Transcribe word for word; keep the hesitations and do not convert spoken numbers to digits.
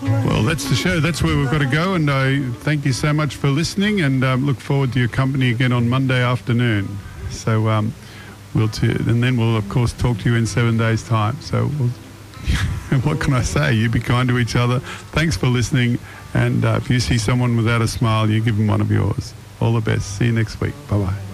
Well, that's the show. That's where we've got to go. And I thank you so much for listening, and um, look forward to your company again on Monday afternoon. So um, we'll t- and then we'll of course talk to you in seven days' time. So we'll what can I say? You be kind to each other. Thanks for listening. And uh, if you see someone without a smile, you give them one of yours. All the best. See you next week. Bye bye.